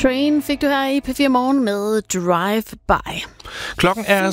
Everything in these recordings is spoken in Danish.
Train fik du her i P4 Morgen med Drive By. Klokken er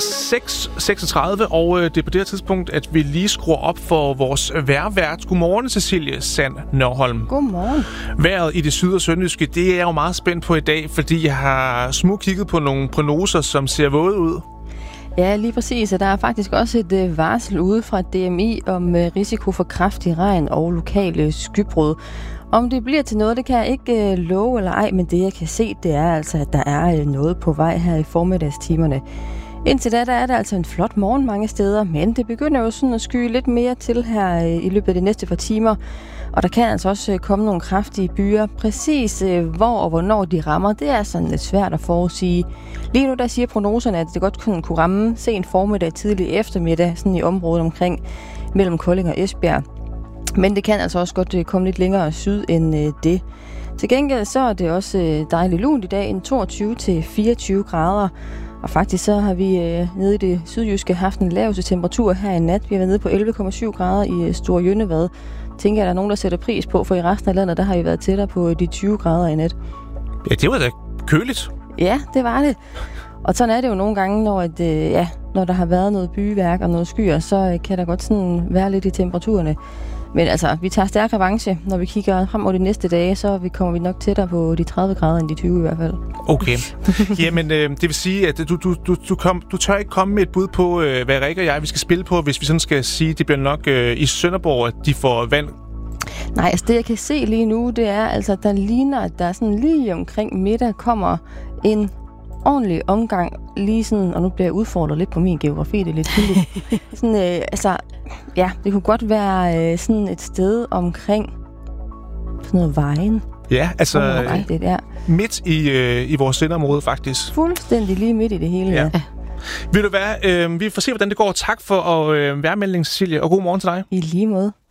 6.36, og det er på det her tidspunkt, at vi lige skruer op for vores vejrvært. Godmorgen, Cecilie Sand Nørholm. Godmorgen. Vejret i det syd- og sønderjyske, det er jeg jo meget spændt på i dag, fordi jeg har smugkigget på nogle prognoser, som ser våde ud. Ja, lige præcis. Der er faktisk også et varsel ude fra DMI om risiko for kraftig regn og lokale skybrud. Om det bliver til noget, det kan jeg ikke love eller ej, men det jeg kan se, det er altså, at der er noget på vej her i formiddagstimerne. Indtil da, der er der altså en flot morgen mange steder, men det begynder jo sådan at sky lidt mere til her i løbet af de næste par timer. Og der kan altså også komme nogle kraftige byer. Præcis hvor og hvornår de rammer, det er sådan lidt svært at forudsige. Lige nu der siger prognoserne, at det godt kunne ramme sent formiddag, tidlig eftermiddag, sådan i området omkring mellem Kolding og Esbjerg. Men det kan altså også godt komme lidt længere syd end det. Til gengæld så er det også dejligt lunt i dag, en 22-24 grader. Og faktisk så har vi nede i det sydjyske haft en laveste temperatur her i nat. Vi har været nede på 11,7 grader i Store Jønnevad. Tænker jeg, der er nogen, der sætter pris på, for i resten af landet, der har vi været tættere på de 20 grader i nat. Ja, det var da køligt. Ja, det var det. Og sådan er det jo nogle gange, når der har været noget byværk og noget skyer, så kan der godt sådan være lidt i temperaturerne. Men altså, vi tager stærk revanche. Når vi kigger frem over de næste dage, så kommer vi nok tættere på de 30 grader end de 20 i hvert fald. Okay. Jamen, det vil sige, at du tør ikke komme med et bud på, hvad Rikke og jeg vi skal spille på, hvis vi sådan skal sige, det bliver nok i Sønderborg, at de får vand. Nej, altså det jeg kan se lige nu, det er altså, der ligner, at der sådan lige omkring middag kommer en ordentlig omgang, lige sådan, og nu bliver jeg udfordret lidt på min geografi, det er lidt tydeligt. Sådan, det kunne godt være sådan et sted omkring sådan noget vejen. Ja, altså midt i vores sendeområde faktisk. Fuldstændig lige midt i det hele, ja. Vil du være, vi får se, hvordan det går. Tak for vejrmeldingen, Cecilie, og god morgen til dig. I lige måde.